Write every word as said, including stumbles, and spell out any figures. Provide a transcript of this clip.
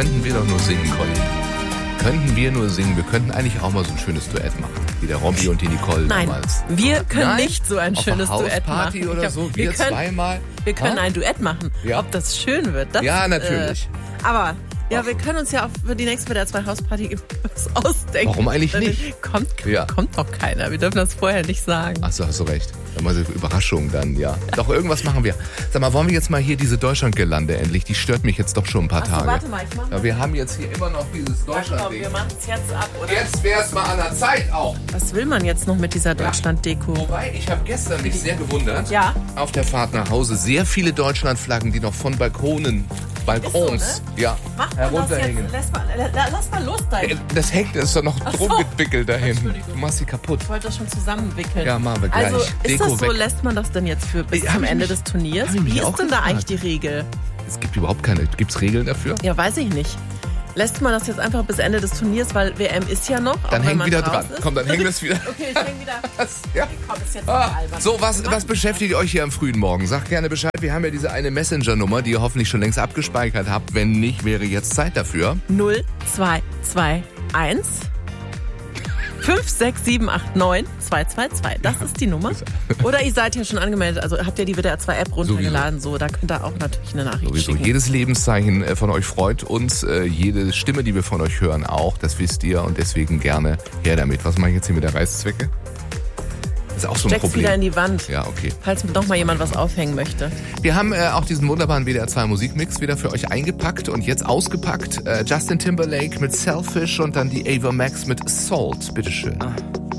könnten wir doch nur singen, Conny. Könnten wir nur singen. Wir könnten eigentlich auch mal so ein schönes Duett machen. Wie der Robby und die Nicole Nein, damals. wir können Nein? nicht so ein Auf schönes einer Duett Hausparty machen. oder Glaub, so, wir wir können, zweimal. Wir können Ha? ein Duett machen. Ja. Ob das schön wird, das Ja, natürlich. Äh, aber... Ja, Ach. wir können uns ja auch für die nächste W D R zwei Hausparty was ausdenken. Warum eigentlich nicht? Kommt, Ja. kommt doch keiner. Wir dürfen das vorher nicht sagen. Achso, hast du recht. Dann mal so Überraschung dann, ja. Doch, irgendwas machen wir. Sag mal, wollen wir jetzt mal hier diese Deutschlandgelande endlich? Die stört mich jetzt doch schon ein paar Achso, Tage. warte mal, ich mach mal. Ja, wir haben jetzt hier immer noch dieses Ach komm, Deutschland-Ding. wir machen es jetzt ab, oder? Jetzt wär's mal an der Zeit auch. Was will man jetzt noch mit dieser Deutschland-Deko? Wobei, ich habe gestern mich sehr gewundert. Ja. Auf der Fahrt nach Hause sehr viele Deutschlandflaggen, die noch von Balkonen, Balkons, Ist so, ne? ja, Macht man das herunterhängen. jetzt? Lass mal, la- lass mal los da. Äh, Das hängt, das ist doch noch Ach so. drum gewickelt dahin. Entschuldigung. Du machst sie kaputt. Ich wollte das schon zusammenwickeln. Ja, machen wir gleich. Also ist Deko das so, weg. lässt man das denn jetzt für bis Äh, hab zum ich Ende mich- des Turniers? hab ich mich Wie auch ist denn da gefragt. eigentlich die Regel? Es gibt überhaupt keine, gibt's Regeln dafür? Ja, weiß ich nicht. Lässt man das jetzt einfach bis Ende des Turniers, weil W M ist ja noch. auch Dann wenn häng man wieder raus dran. ist. Komm, dann häng das wieder. Okay, ich häng wieder. Ja. Komm, ist jetzt Ah, albern. so, was, Wir was machen- beschäftigt euch hier am frühen Morgen? Sagt gerne Bescheid. Wir haben ja diese eine Messenger-Nummer, die ihr hoffentlich schon längst abgespeichert habt. Wenn nicht, wäre jetzt Zeit dafür. null zwei zwei eins fünf sechs sieben acht neun zwei zwei zwei. Das ist die Nummer. Oder ihr seid ja schon angemeldet, also habt ihr die W D R zwei App runtergeladen, so, da könnt ihr auch natürlich eine Nachricht Sowieso. schicken. Jedes Lebenszeichen äh, von euch freut uns. Äh, Jede Stimme, die wir von euch hören, auch. Das wisst ihr. Und deswegen gerne her damit. Was mache ich jetzt hier mit der Reißzwecke? Das ist auch so ein Steck's Problem. wieder in die Wand, Ja, okay. falls noch mal jemand was aufhängen möchte. Wir haben äh, auch diesen wunderbaren W D R zwei Musikmix wieder für euch eingepackt und jetzt ausgepackt. Äh, Justin Timberlake mit Selfish und dann die Ava Max mit Salt. Bitteschön.